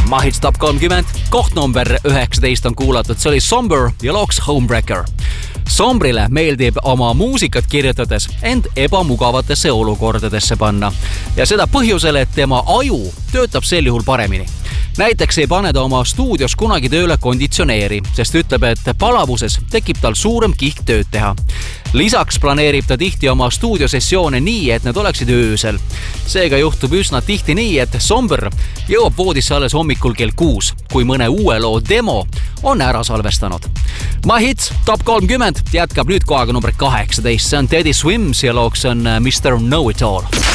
Mahits Top 30, koht number 19 on kuulatud, see oli Somber ja looks Homebreaker. Sombrile meeldib oma muusikat kirjutades end ebamugavatesse olukordadesse panna ja seda põhjusel, et tema aju töötab sel juhul paremini. Näiteks ei pane ta oma stuudios kunagi tööle konditsioneeri, sest ütleb, et palavuses tekib tal suurem kihk tööd teha. Lisaks planeerib ta tihti oma stuudiosessioone nii, et need oleksid öösel. Seega juhtub üsna tihti nii, et Somber jõuab voodisse alles hommikul kell 6, kui mõne uue loo demo on ära salvestanud. My Hits Top 30 jätkab nüüd kohaga number 18. See on Teddy Swims ja looks on Mr. Know It All.